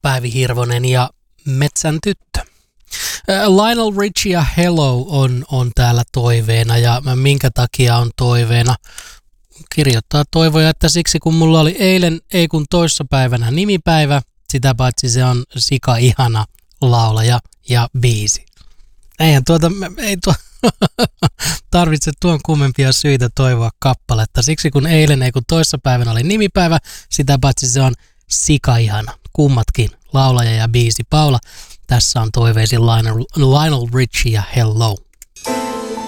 Päivi Hirvonen ja Metsän tyttö. Lionel Richie ja Hello on täällä toiveena, ja minkä takia on toiveena? Kirjoittaa toivoja, että siksi kun mulla oli eilen, ei kun toissapäivänä nimipäivä, sitä paitsi se on sika ihana laulaja ja biisi. Ei tarvitse tuon kummempia syitä toivoa kappaletta. Siksi kun eilen, ei kun toissapäivänä oli nimipäivä, sitä paitsi se on sika ihana. Kummatkin, laulaja ja biisi. Paula, tässä on toiveisin Lionel Richie ja Hello.